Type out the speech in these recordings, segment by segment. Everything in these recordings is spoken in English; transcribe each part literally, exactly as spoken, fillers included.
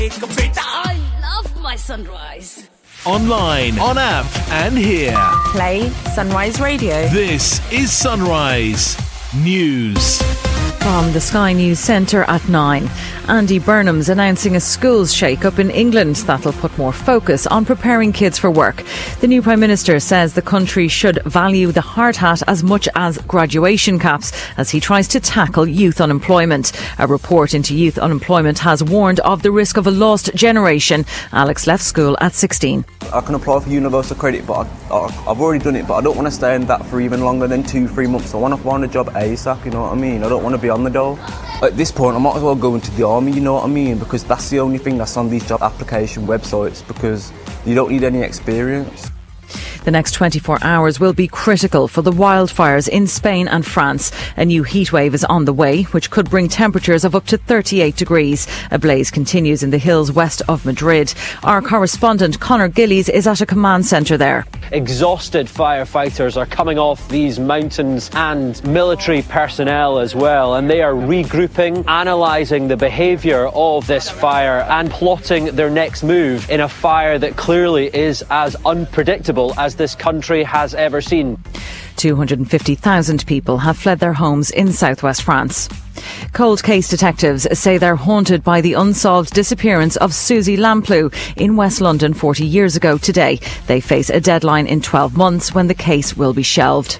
I love my Sunrise. Online, on app, and here. Play Sunrise Radio. This is Sunrise News. From the Sky News Centre at nine. Andy Burnham's announcing a schools shake-up in England that'll put more focus on preparing kids for work. The new Prime Minister says the country should value the hard hat as much as graduation caps as he tries to tackle youth unemployment. A report into youth unemployment has warned of the risk of a lost generation. Alex left school at sixteen. I can apply for universal credit, but I, I, I've already done it, but I don't want to stay in that for even longer than two, three months. I want to find a job ASAP, you know what I mean? I don't want to be on the dole. At this point, I might as well go into the army, you know what I mean? Because that's the only thing that's on these job application websites, because you don't need any experience. The next twenty-four hours will be critical for the wildfires in Spain and France. A new heatwave is on the way, which could bring temperatures of up to thirty-eight degrees. A blaze continues in the hills west of Madrid. Our correspondent Conor Gillies is at a command centre there. Exhausted firefighters are coming off these mountains, and military personnel as well, and they are regrouping, analysing the behaviour of this fire and plotting their next move in a fire that clearly is as unpredictable as this country has ever seen. two hundred fifty thousand people have fled their homes in southwest France. Cold case detectives say they're haunted by the unsolved disappearance of Susie Lamplugh in West London forty years ago today. They face a deadline in twelve months when the case will be shelved.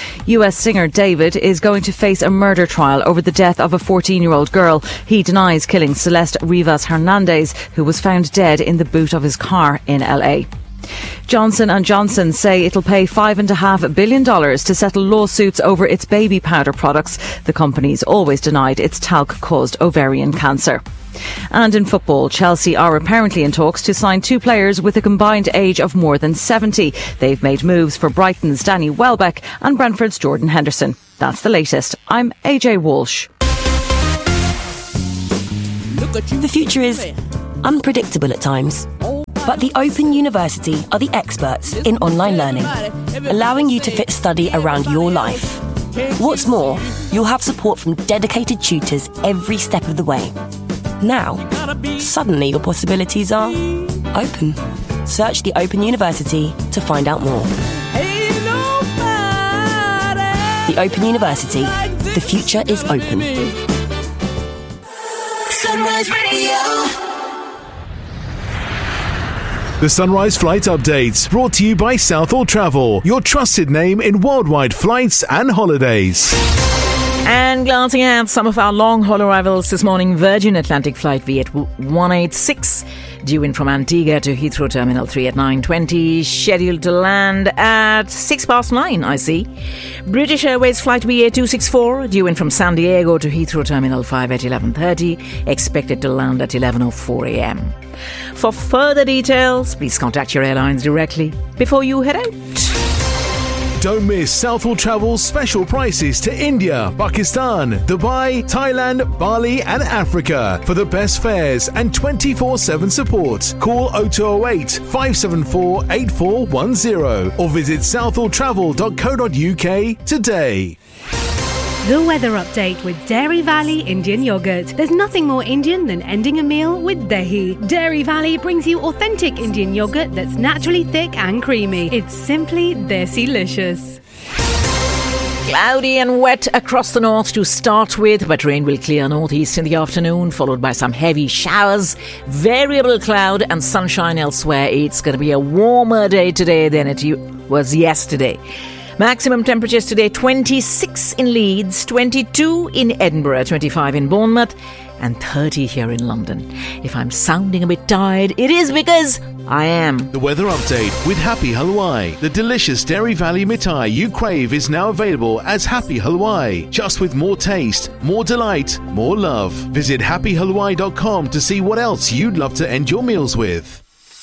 U S singer David is going to face a murder trial over the death of a fourteen-year-old girl. He denies killing Celeste Rivas Hernandez, who was found dead in the boot of his car in L A. Johnson and Johnson say it'll pay five point five billion dollars to settle lawsuits over its baby powder products. The company's always denied its talc caused ovarian cancer. And in football, Chelsea are apparently in talks to sign two players with a combined age of more than seventy. They've made moves for Brighton's Danny Welbeck and Brentford's Jordan Henderson. That's the latest. I'm A J Walsh. The future is unpredictable at times. But the Open University are the experts in online learning, allowing you to fit study around your life. What's more, you'll have support from dedicated tutors every step of the way. Now, suddenly your possibilities are open. Search the Open University to find out more. The Open University. The future is open. Sunrise Radio. The Sunrise Flight Updates, brought to you by Southall Travel, your trusted name in worldwide flights and holidays. And glancing at some of our long-haul arrivals this morning, Virgin Atlantic Flight V eight one eighty-six, due in from Antigua to Heathrow Terminal three at nine twenty, scheduled to land at six past nine, I see. British Airways Flight V eight two sixty-four, due in from San Diego to Heathrow Terminal five at eleven thirty, expected to land at eleven oh four a.m. For further details, please contact your airlines directly before you head out. Don't miss Southall Travel's special prices to India, Pakistan, Dubai, Thailand, Bali and Africa. For the best fares and twenty-four seven support, call oh two oh eight, five seven four, eight four one oh or visit southall travel dot co dot uk today. The weather update with Dairy Valley Indian Yogurt. There's nothing more Indian than ending a meal with dahi. Dairy Valley brings you authentic Indian yogurt that's naturally thick and creamy. It's simply desi-licious. Cloudy and wet across the north to start with, but rain will clear northeast in the afternoon, followed by some heavy showers, variable cloud and sunshine elsewhere. It's going to be a warmer day today than it was yesterday. Maximum temperatures today, twenty-six in Leeds, twenty-two in Edinburgh, twenty-five in Bournemouth and thirty here in London. If I'm sounding a bit tired, it is because I am. The weather update with Happy Halwai. The delicious Dairy Valley mithai you crave is now available as Happy Halwai. Just with more taste, more delight, more love. Visit happy halwai dot com to see what else you'd love to end your meals with.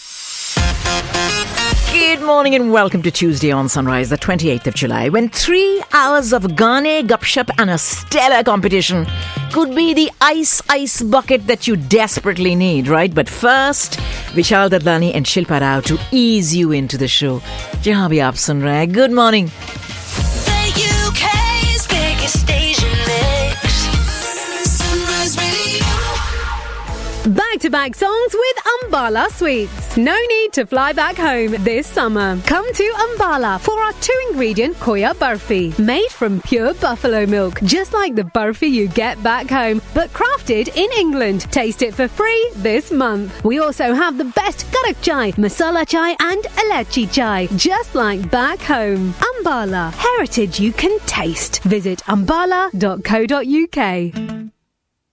Good morning and welcome to Tuesday on Sunrise, the twenty-eighth of July, when three hours of Gane, Gupshup and a stellar competition could be the ice ice bucket that you desperately need, right? But first, Vishal Dadlani and Shilpa Rao to ease you into the show. Jahan bhi aap sun rahe hain. Good morning. The U K's biggest station mix. Sunrise Radio. Back back-to-back songs with Ambala Sweets. No need to fly back home this summer. Come to Ambala for our two-ingredient Koya Burfi, made from pure buffalo milk, just like the burfi you get back home, but crafted in England. Taste it for free this month. We also have the best karak chai, masala chai and elachi chai, just like back home. Ambala, heritage you can taste. Visit ambala dot co dot uk.